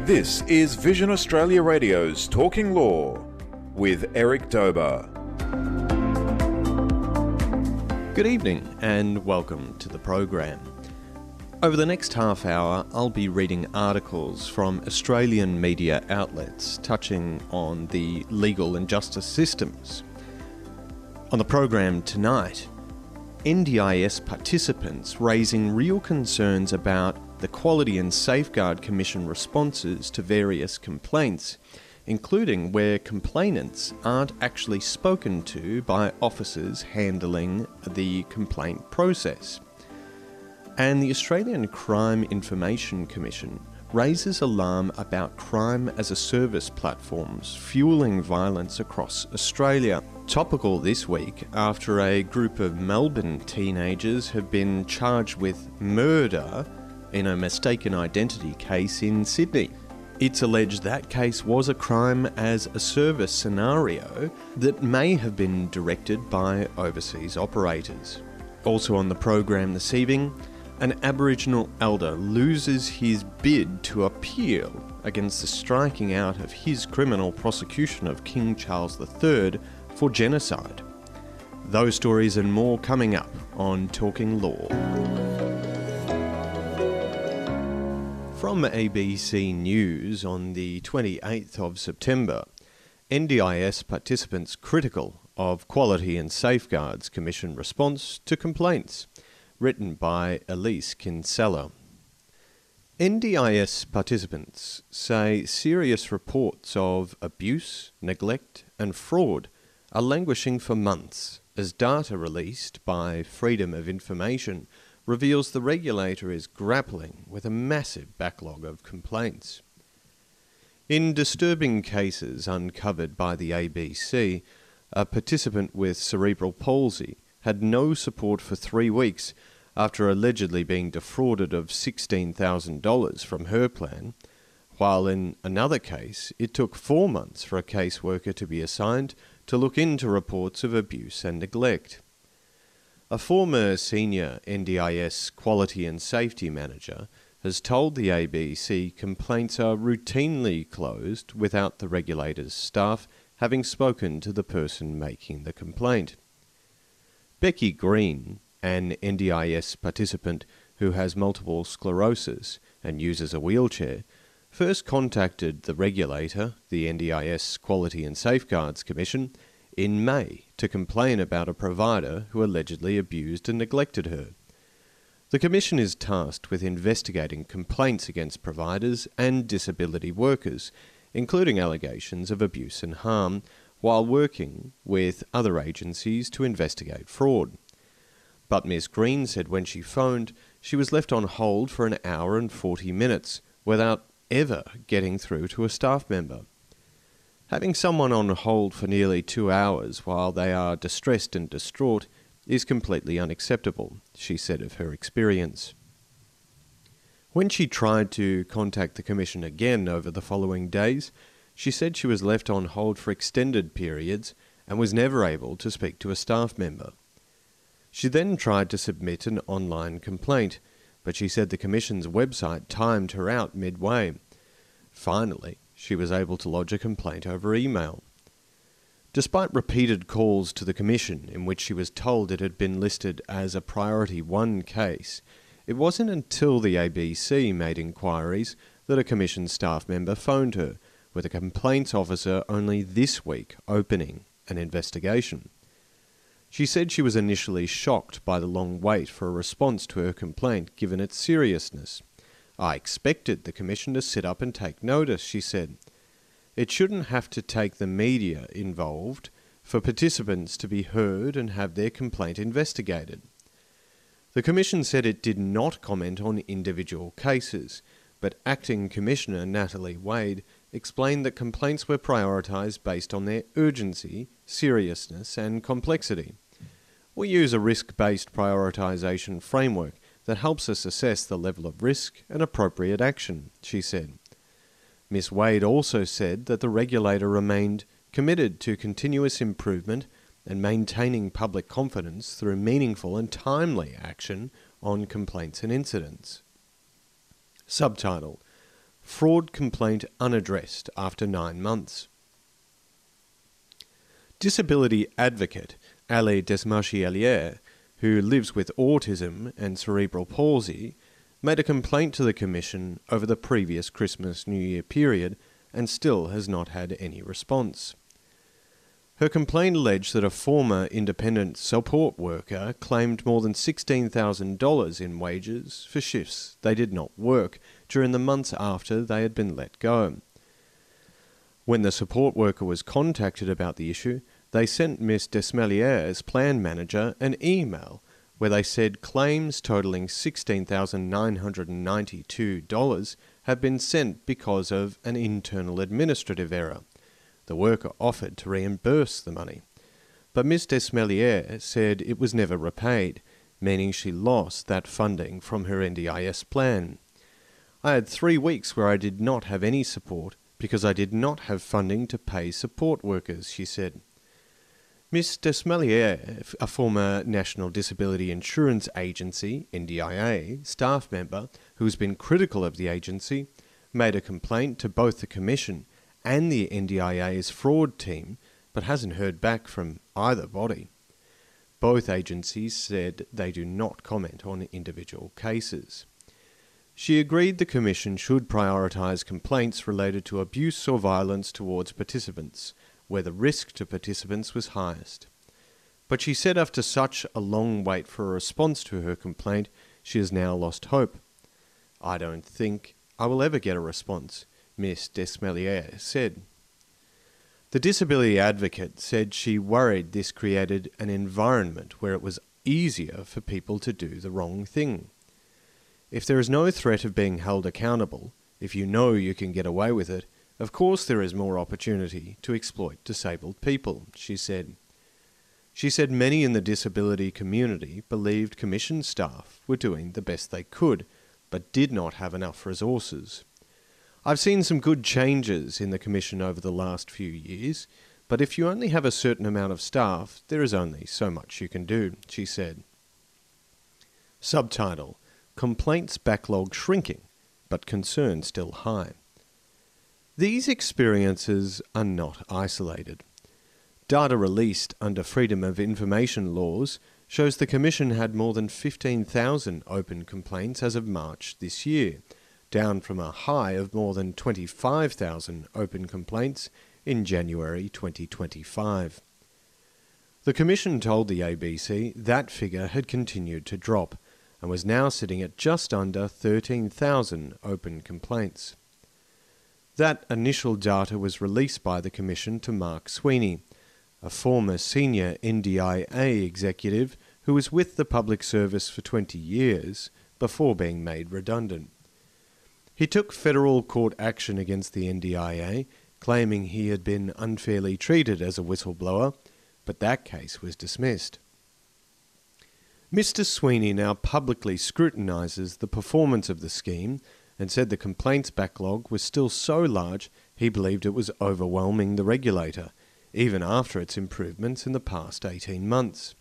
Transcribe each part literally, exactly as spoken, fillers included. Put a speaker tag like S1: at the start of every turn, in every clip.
S1: This is Vision Australia Radio's Talking Law with Eric Dober.
S2: Good evening and welcome to the program. Over the next half hour, I'll be reading articles from Australian media outlets touching on the legal and justice systems. On the program tonight, N D I S participants raising real concerns about the Quality and Safeguard Commission responses to various complaints, including where complainants aren't actually spoken to by officers handling the complaint process. And the Australian Crime Information Commission raises alarm about crime as a service platforms fueling violence across Australia. Topical this week after a group of Melbourne teenagers have been charged with murder in a mistaken identity case in Sydney. It's alleged that case was a crime as a service scenario that may have been directed by overseas operators. Also on the program this evening, an Aboriginal elder loses his bid to appeal against the striking out of his criminal prosecution of King Charles the Third for genocide. Those stories and more coming up on Talking Law. From A B C News on the twenty-eighth of September, N D I S participants critical of Quality and Safeguards Commission response to complaints, written by Elise Kinsella. N D I S participants say serious reports of abuse, neglect and fraud are languishing for months as data released by Freedom of Information reveals the regulator is grappling with a massive backlog of complaints. In disturbing cases uncovered by the A B C, a participant with cerebral palsy had no support for three weeks after allegedly being defrauded of sixteen thousand dollars from her plan, while in another case it took four months for a caseworker to be assigned to look into reports of abuse and neglect. A former senior N D I S Quality and Safety Manager has told the A B C complaints are routinely closed without the regulator's staff having spoken to the person making the complaint. Becky Green, an N D I S participant who has multiple sclerosis and uses a wheelchair, first contacted the regulator, the N D I S Quality and Safeguards Commission, in May to complain about a provider who allegedly abused and neglected her. The Commission is tasked with investigating complaints against providers and disability workers, including allegations of abuse and harm, while working with other agencies to investigate fraud. But Miss Green said when she phoned, she was left on hold for an hour and forty minutes without ever getting through to a staff member. Having someone on hold for nearly two hours while they are distressed and distraught is completely unacceptable, she said of her experience. When she tried to contact the Commission again over the following days, she said she was left on hold for extended periods and was never able to speak to a staff member. She then tried to submit an online complaint, but she said the Commission's website timed her out midway. Finally, she was able to lodge a complaint over email. Despite repeated calls to the Commission in which she was told it had been listed as a Priority one case, it wasn't until the A B C made inquiries that a Commission staff member phoned her, with a complaints officer only this week opening an investigation. She said she was initially shocked by the long wait for a response to her complaint given its seriousness. I expected the Commission to sit up and take notice, she said. It shouldn't have to take the media involved for participants to be heard and have their complaint investigated. The Commission said it did not comment on individual cases, but Acting Commissioner Natalie Wade explained that complaints were prioritised based on their urgency, seriousness and complexity. We use a risk-based prioritisation framework that helps us assess the level of risk and appropriate action, she said. Miss Wade also said that the regulator remained committed to continuous improvement and maintaining public confidence through meaningful and timely action on complaints and incidents. Subtitle: fraud complaint unaddressed after nine months. Disability advocate Ali Desmarchielier, who lives with autism and cerebral palsy, made a complaint to the Commission over the previous Christmas-New Year period and still has not had any response. Her complaint alleged that a former independent support worker claimed more than sixteen thousand dollars in wages for shifts they did not work during the months after they had been let go. When the support worker was contacted about the issue, they sent Miss Desmarchier's plan manager an email where they said claims totalling sixteen thousand nine hundred ninety-two dollars had been sent because of an internal administrative error. The worker offered to reimburse the money, but Miss Desmarchier said it was never repaid, meaning she lost that funding from her N D I S plan. I had three weeks where I did not have any support because I did not have funding to pay support workers, she said. Miss Desmarchier, a former National Disability Insurance Agency, N D I A, staff member who has been critical of the agency, made a complaint to both the Commission and the N D I A's fraud team, but hasn't heard back from either body. Both agencies said they do not comment on individual cases. She agreed the Commission should prioritise complaints related to abuse or violence towards participants, where the risk to participants was highest. But she said after such a long wait for a response to her complaint, she has now lost hope. I don't think I will ever get a response, Miss Desmarchier said. The disability advocate said she worried this created an environment where it was easier for people to do the wrong thing. If there is no threat of being held accountable, if you know you can get away with it, of course there is more opportunity to exploit disabled people, she said. She said many in the disability community believed Commission staff were doing the best they could, but did not have enough resources. I've seen some good changes in the Commission over the last few years, but if you only have a certain amount of staff, there is only so much you can do, she said. Subtitle: Complaints backlog shrinking, but concern still high. These experiences are not isolated. Data released under Freedom of Information laws shows the Commission had more than fifteen thousand open complaints as of March this year, down from a high of more than twenty-five thousand open complaints in January twenty twenty-five. The Commission told the A B C that figure had continued to drop and was now sitting at just under thirteen thousand open complaints. That initial data was released by the Commission to Mark Sweeney, a former senior N D I A executive who was with the public service for twenty years before being made redundant. He took federal court action against the N D I A, claiming he had been unfairly treated as a whistleblower, but that case was dismissed. Mister Sweeney now publicly scrutinises the performance of the scheme and said the complaints backlog was still so large he believed it was overwhelming the regulator, even after its improvements in the past eighteen months.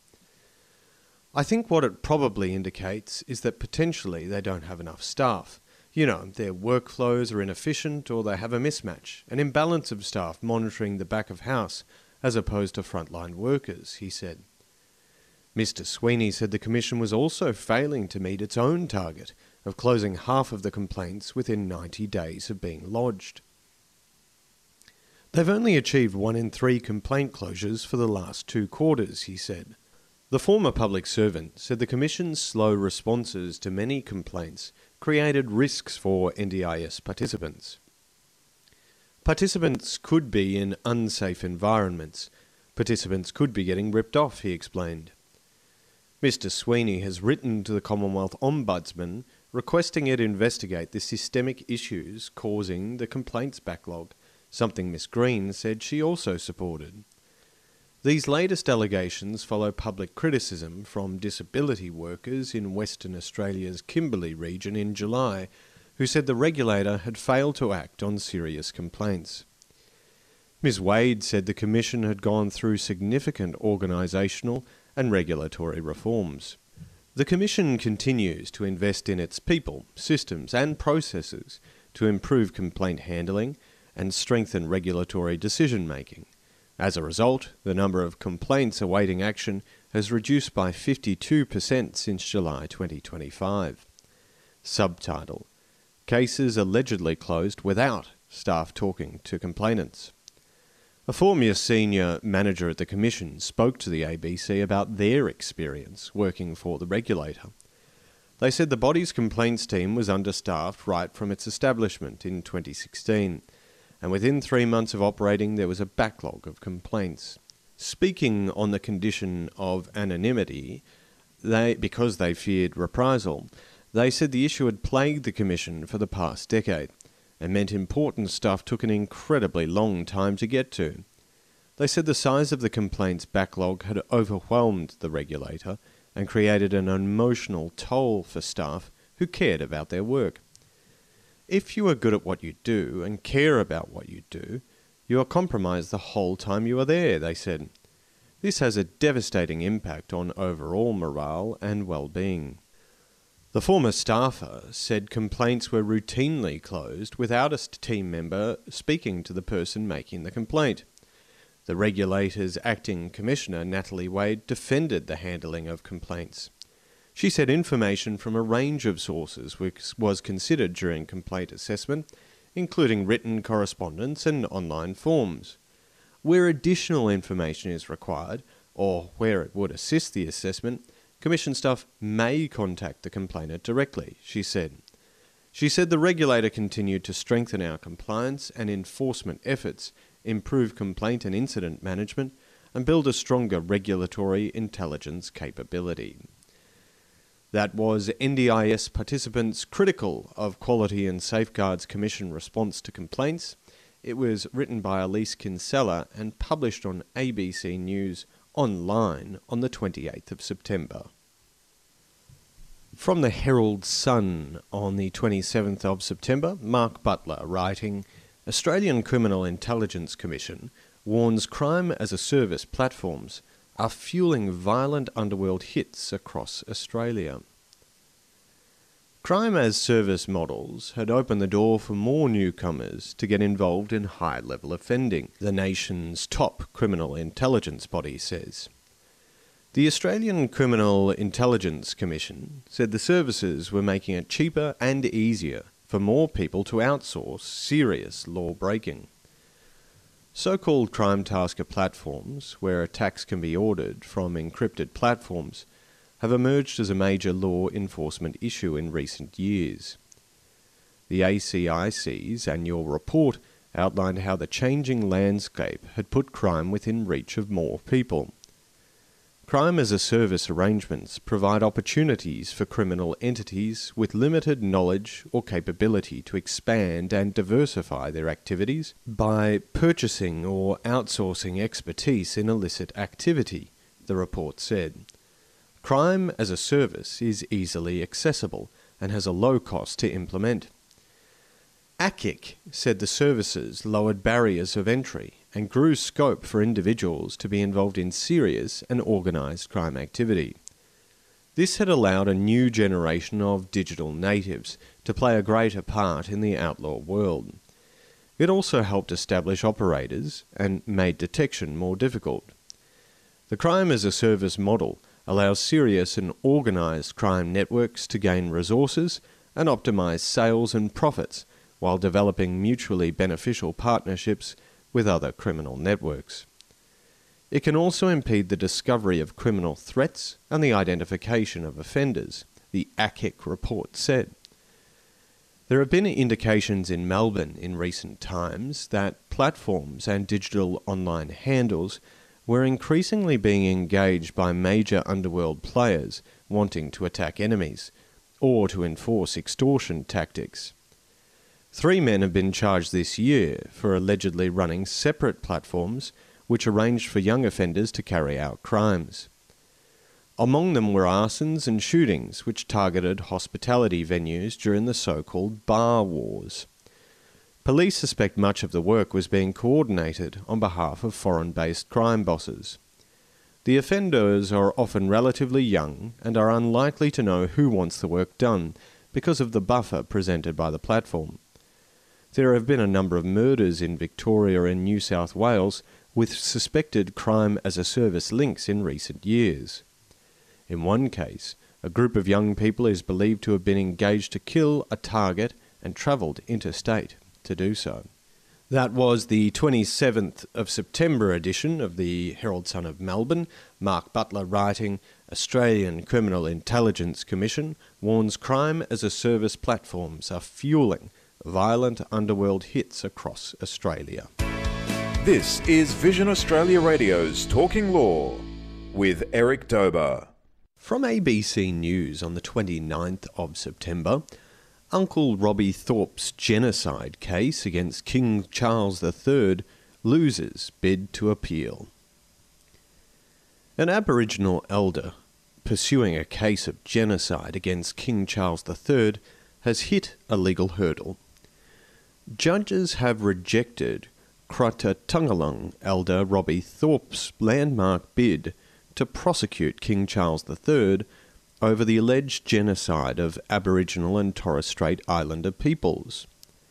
S2: I think what it probably indicates is that potentially they don't have enough staff. You know, their workflows are inefficient or they have a mismatch, an imbalance of staff monitoring the back of house as opposed to frontline workers, he said. Mister Sweeney said the Commission was also failing to meet its own target of closing half of the complaints within ninety days of being lodged. They've only achieved one in three complaint closures for the last two quarters, he said. The former public servant said the Commission's slow responses to many complaints created risks for N D I S participants. Participants could be in unsafe environments. Participants could be getting ripped off, he explained. Mister Sweeney has written to the Commonwealth Ombudsman requesting it investigate the systemic issues causing the complaints backlog, something Miss Green said she also supported. These latest allegations follow public criticism from disability workers in Western Australia's Kimberley region in July, who said the regulator had failed to act on serious complaints. Miz Wade said the Commission had gone through significant organisational and regulatory reforms. The Commission continues to invest in its people, systems and processes to improve complaint handling and strengthen regulatory decision-making. As a result, the number of complaints awaiting action has reduced by fifty-two percent since July twenty twenty-five. Subtitle: Cases allegedly closed without staff talking to complainants. A former senior manager at the Commission spoke to the A B C about their experience working for the regulator. They said the body's complaints team was understaffed right from its establishment in twenty sixteen, and within three months of operating there was a backlog of complaints. Speaking on the condition of anonymity, they, because they feared reprisal, they said the issue had plagued the Commission for the past decade and meant important stuff took an incredibly long time to get to. They said the size of the complaints backlog had overwhelmed the regulator and created an emotional toll for staff who cared about their work. If you are good at what you do and care about what you do, you are compromised the whole time you are there, they said. This has a devastating impact on overall morale and well-being. The former staffer said complaints were routinely closed without a team member speaking to the person making the complaint. The regulator's acting commissioner, Natalie Wade, defended the handling of complaints. She said information from a range of sources was considered during complaint assessment, including written correspondence and online forms. Where additional information is required, or where it would assist the assessment, Commission staff may contact the complainant directly, she said. She said the regulator continued to strengthen our compliance and enforcement efforts, improve complaint and incident management, and build a stronger regulatory intelligence capability. That was N D I S participants critical of Quality and Safeguards Commission response to complaints. It was written by Elise Kinsella and published on A B C News online on the twenty-eighth of September. From the Herald Sun on the twenty-seventh of September, Mark Butler writing, Australian Criminal Intelligence Commission warns crime-as-a-service platforms are fueling violent underworld hits across Australia. Crime-as-service models had opened the door for more newcomers to get involved in high-level offending, the nation's top criminal intelligence body says. The Australian Criminal Intelligence Commission said the services were making it cheaper and easier for more people to outsource serious law-breaking. So-called crime tasker platforms, where attacks can be ordered from encrypted platforms, have emerged as a major law enforcement issue in recent years. The A C I C's annual report outlined how the changing landscape had put crime within reach of more people. Crime-as-a-service arrangements provide opportunities for criminal entities with limited knowledge or capability to expand and diversify their activities by purchasing or outsourcing expertise in illicit activity, the report said. Crime-as-a-service is easily accessible and has a low cost to implement. A C I C said the services lowered barriers of entry and grew scope for individuals to be involved in serious and organised crime activity. This had allowed a new generation of digital natives to play a greater part in the outlaw world. It also helped establish operators and made detection more difficult. The crime-as-a-service model allows serious and organised crime networks to gain resources and optimise sales and profits while developing mutually beneficial partnerships with other criminal networks. It can also impede the discovery of criminal threats and the identification of offenders, the A C I C report said. There have been indications in Melbourne in recent times that platforms and digital online handles were increasingly being engaged by major underworld players wanting to attack enemies or to enforce extortion tactics. Three men have been charged this year for allegedly running separate platforms which arranged for young offenders to carry out crimes. Among them were arsons and shootings which targeted hospitality venues during the so-called bar wars. Police suspect much of the work was being coordinated on behalf of foreign-based crime bosses. The offenders are often relatively young and are unlikely to know who wants the work done because of the buffer presented by the platform. there have been a number of murders in Victoria and New South Wales with suspected crime-as-a-service links in recent years. In one case, a group of young people is believed to have been engaged to kill a target and travelled interstate to do so. That was the twenty-seventh of September edition of the Herald Sun of Melbourne. Mark Butler writing, Australian Criminal Intelligence Commission warns crime-as-a-service platforms are fuelling violent underworld hits across Australia.
S1: This is Vision Australia Radio's Talking Law with Eric Dober.
S2: From A B C News on the twenty-ninth of September, Uncle Robbie Thorpe's genocide case against King Charles the Third loses bid to appeal. An Aboriginal elder pursuing a case of genocide against King Charles the Third has hit a legal hurdle. Judges have rejected Kratatungalung elder Robbie Thorpe's landmark bid to prosecute King Charles the Third over the alleged genocide of Aboriginal and Torres Strait Islander peoples.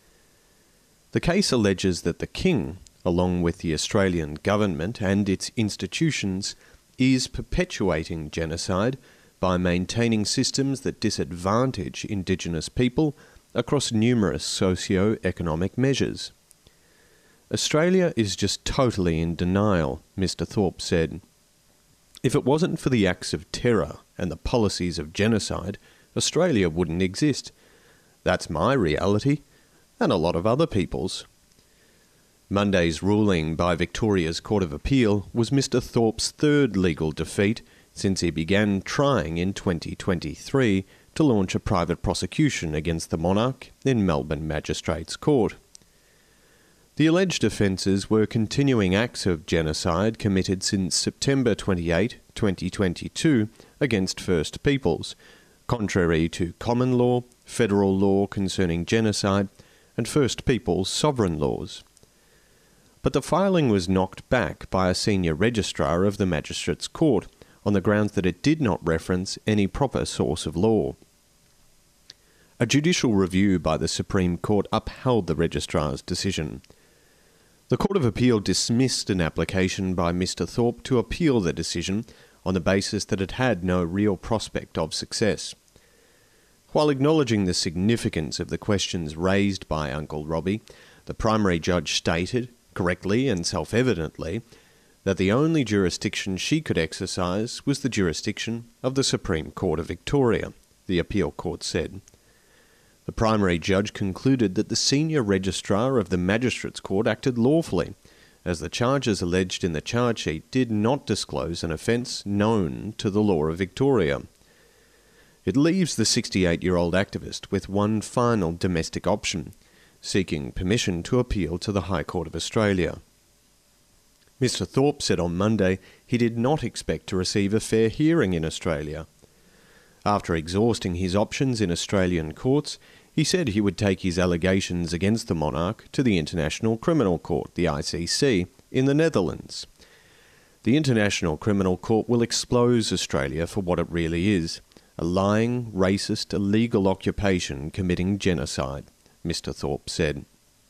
S2: The case alleges that the King, along with the Australian government and its institutions, is perpetuating genocide by maintaining systems that disadvantage Indigenous people across numerous socio-economic measures. Australia is just totally in denial, Mister Thorpe said. If it wasn't for the acts of terror and the policies of genocide, Australia wouldn't exist. That's my reality, and a lot of other people's. Monday's ruling by Victoria's Court of Appeal was Mister Thorpe's third legal defeat since he began trying in twenty twenty-three to launch a private prosecution against the monarch in Melbourne Magistrates Court. The alleged offences were continuing acts of genocide committed since September twenty-eighth, twenty twenty-two against First Peoples, contrary to common law, federal law concerning genocide, and First Peoples sovereign laws. But the filing was knocked back by a senior registrar of the Magistrates Court on the grounds that it did not reference any proper source of law. A judicial review by the Supreme Court upheld the registrar's decision. The Court of Appeal dismissed an application by Mister Thorpe to appeal the decision on the basis that it had no real prospect of success. While acknowledging the significance of the questions raised by Uncle Robbie, the primary judge stated, correctly and self-evidently, that the only jurisdiction she could exercise was the jurisdiction of the Supreme Court of Victoria, the appeal court said. The primary judge concluded that the senior registrar of the Magistrates Court acted lawfully, as the charges alleged in the charge sheet did not disclose an offence known to the law of Victoria. It leaves the sixty-eight-year-old activist with one final domestic option, seeking permission to appeal to the High Court of Australia. Mister Thorpe said on Monday he did not expect to receive a fair hearing in Australia. After exhausting his options in Australian courts, he said he would take his allegations against the monarch to the International Criminal Court, the I C C, in the Netherlands. The International Criminal Court will expose Australia for what it really is, a lying, racist, illegal occupation committing genocide, Mister Thorpe said.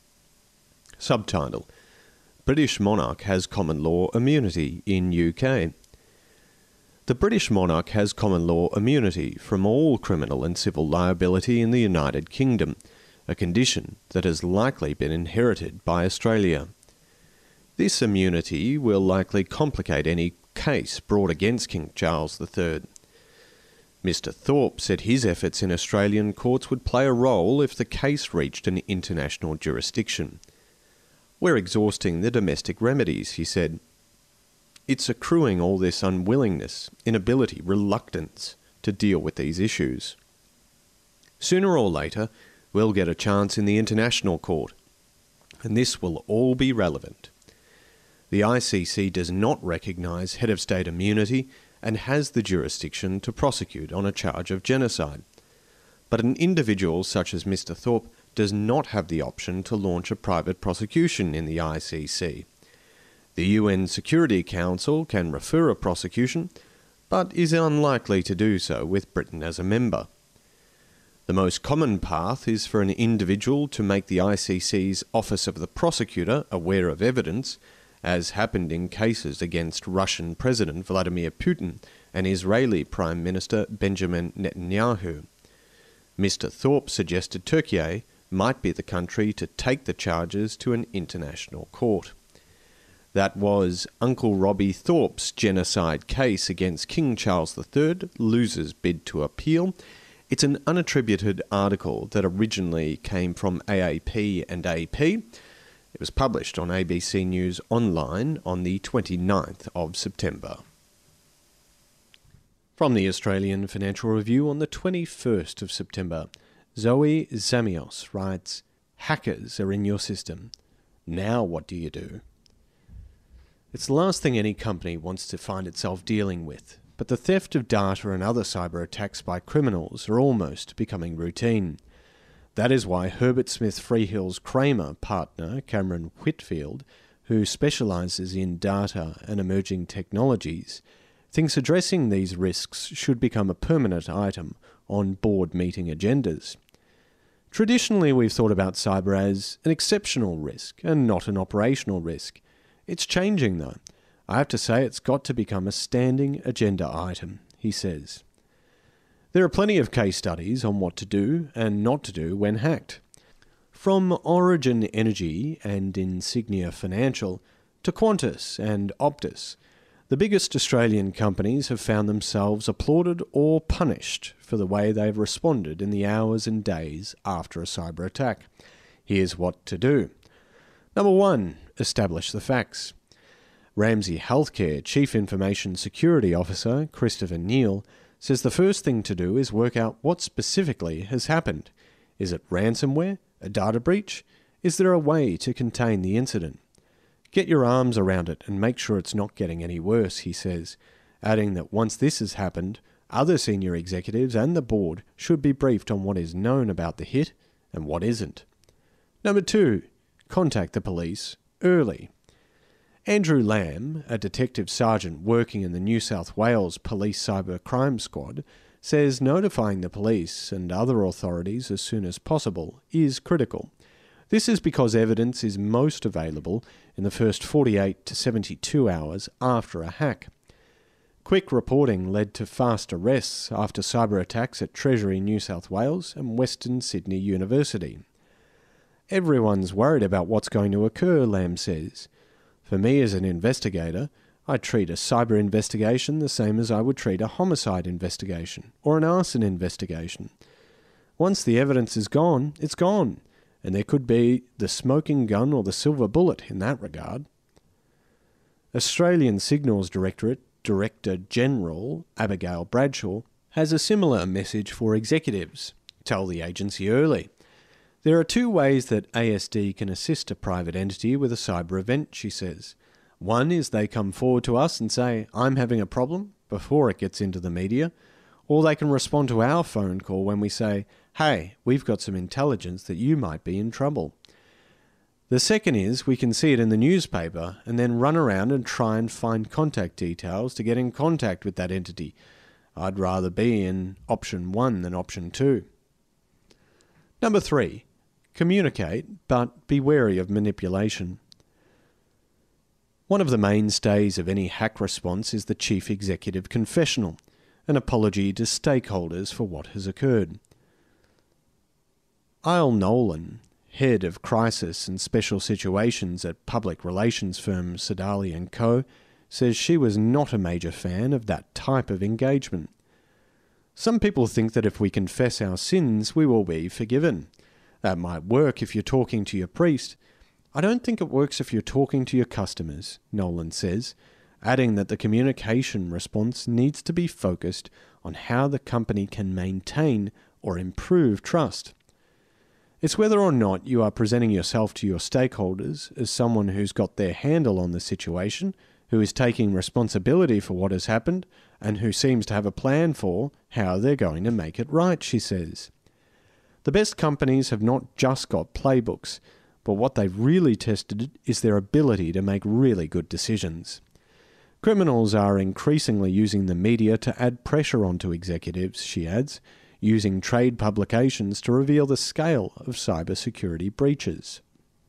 S2: Subtitle: British monarch has common law immunity in U K. The British monarch has common law immunity from all criminal and civil liability in the United Kingdom, a condition that has likely been inherited by Australia. This immunity will likely complicate any case brought against King Charles the Third. Mister Thorpe said his efforts in Australian courts would play a role if the case reached an international jurisdiction. We're exhausting the domestic remedies, he said. It's accruing all this unwillingness, inability, reluctance to deal with these issues. Sooner or later, we'll get a chance in the International Court, and this will all be relevant. The I C C does not recognise head of state immunity and has the jurisdiction to prosecute on a charge of genocide. But an individual such as Mister Thorpe does not have the option to launch a private prosecution in the I C C. The U N Security Council can refer a prosecution, but is unlikely to do so with Britain as a member. The most common path is for an individual to make the I C C's Office of the Prosecutor aware of evidence, as happened in cases against Russian President Vladimir Putin and Israeli Prime Minister Benjamin Netanyahu. Mister Thorpe suggested Turkey might be the country to take the charges to an international court. That was Uncle Robbie Thorpe's genocide case against King Charles the Third loses bid to appeal. It's an unattributed article that originally came from A A P and A P. It was published on A B C News Online on the twenty-ninth of September. From the Australian Financial Review on the twenty-first of September, Zoe Zamios writes, "Hackers are in your system. Now what do you do?" It's the last thing any company wants to find itself dealing with, but the theft of data and other cyber attacks by criminals are almost becoming routine. That is why Herbert Smith Freehill's Kramer partner, Cameron Whitfield, who specialises in data and emerging technologies, thinks addressing these risks should become a permanent item on board meeting agendas. Traditionally, we've thought about cyber as an exceptional risk and not an operational risk. It's changing, though. I have to say it's got to become a standing agenda item, he says. There are plenty of case studies on what to do and not to do when hacked. From Origin Energy and Insignia Financial to Qantas and Optus, the biggest Australian companies have found themselves applauded or punished for the way they've responded in the hours and days after a cyber attack. Here's what to do. Number one, establish the facts. Ramsay Health Care Chief Information Security Officer Christopher Neal says the first thing to do is work out what specifically has happened. Is it ransomware? A data breach? Is there a way to contain the incident? Get your arms around it and make sure it's not getting any worse, he says, adding that once this has happened, other senior executives and the board should be briefed on what is known about the hit and what isn't. Number two, contact the police early. Andrew Lamb, a detective sergeant working in the New South Wales Police Cyber Crime Squad, says notifying the police and other authorities as soon as possible is critical. This is because evidence is most available in the first forty-eight to seventy-two hours after a hack. Quick reporting led to fast arrests after cyber attacks at Treasury New South Wales and Western Sydney University. Everyone's worried about what's going to occur, Lamb says. For me as an investigator, I treat a cyber investigation the same as I would treat a homicide investigation or an arson investigation. Once the evidence is gone, it's gone, and there could be the smoking gun or the silver bullet in that regard. Australian Signals Directorate Director General Abigail Bradshaw has a similar message for executives. Tell the agency early. There are two ways that A S D can assist a private entity with a cyber event, she says. One is they come forward to us and say, "I'm having a problem," before it gets into the media, or they can respond to our phone call when we say, "Hey, we've got some intelligence that you might be in trouble." The second is we can see it in the newspaper and then run around and try and find contact details to get in contact with that entity. I'd rather be in option one than option two. Number three, communicate, but be wary of manipulation. One of the mainstays of any hack response is the chief executive confessional, an apology to stakeholders for what has occurred. Isle Nolan, head of crisis and special situations at public relations firm Sedali and Co, says she was not a major fan of that type of engagement. Some people think that if we confess our sins, we will be forgiven. That might work if you're talking to your priest. I don't think it works if you're talking to your customers, Nolan says, adding that the communication response needs to be focused on how the company can maintain or improve trust. It's whether or not you are presenting yourself to your stakeholders as someone who's got their handle on the situation, who is taking responsibility for what has happened, and who seems to have a plan for how they're going to make it right, she says. The best companies have not just got playbooks, but what they've really tested is their ability to make really good decisions. Criminals are increasingly using the media to add pressure onto executives, she adds.
S3: using trade publications to reveal the scale of cybersecurity breaches.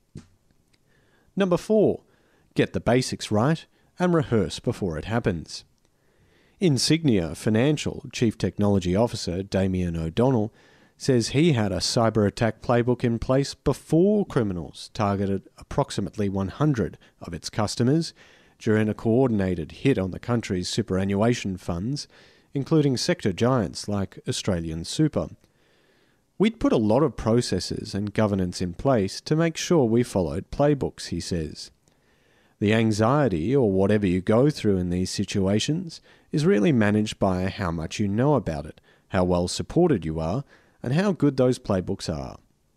S3: Number four, get the basics right and rehearse before it happens. Insignia Financial Chief Technology Officer Damien O'Donnell says he had a cyber attack playbook in place before criminals targeted approximately one hundred of its customers during a coordinated hit on the country's superannuation funds, including sector giants like Australian Super. We'd put a lot of processes and governance in place to make sure we followed playbooks, he says. The anxiety, or whatever you go through in these situations, is really managed by how much you know about it, how well supported you are, and how good those playbooks are.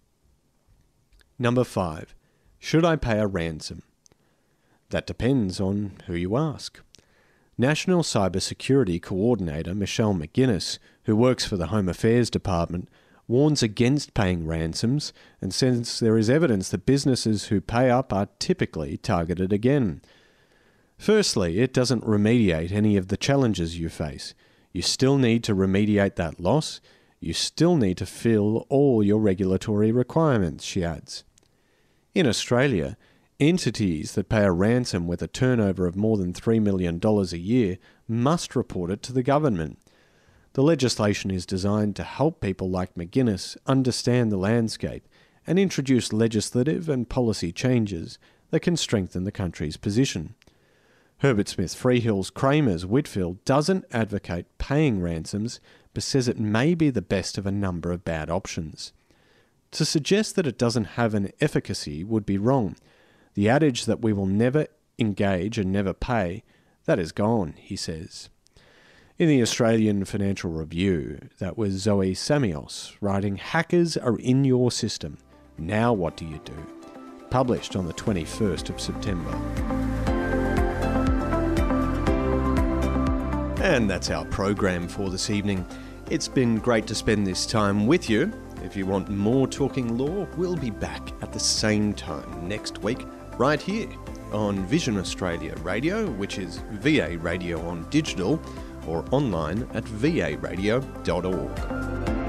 S3: Number five, should I pay a ransom? That depends on who you ask. National Cybersecurity Coordinator Michelle McGuinness, who works for the Home Affairs Department, warns against paying ransoms and says there is evidence that businesses who pay up are typically targeted again. Firstly, it doesn't remediate any of the challenges you face. You still need to remediate that loss. You still need to fill all your regulatory requirements, she adds. In Australia, entities that pay a ransom with a turnover of more than three million dollars a year must report it to the government. The legislation is designed to help people like McGuinness understand the landscape and introduce legislative and policy changes that can strengthen the country's position. Herbert Smith Freehill's Kramers Whitfield doesn't advocate paying ransoms, but says it may be the best of a number of bad options. To suggest that it doesn't have an efficacy would be wrong. The adage that we will never engage and never pay, that is gone, he says. In the Australian Financial Review, that was Zoe Samios writing, "Hackers are in your system. Now what do you do?" Published on the twenty-first of September.
S2: And that's our program for this evening. It's been great to spend this time with you. If you want more Talking Law, we'll be back at the same time next week, right here on Vision Australia Radio, which is V A Radio on digital, or online at v a radio dot org.